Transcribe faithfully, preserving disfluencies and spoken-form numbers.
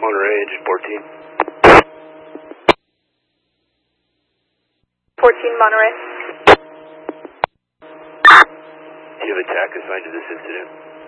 Monterey, engine fourteen. fourteen Monterey. Do you have a T A C assigned to this incident?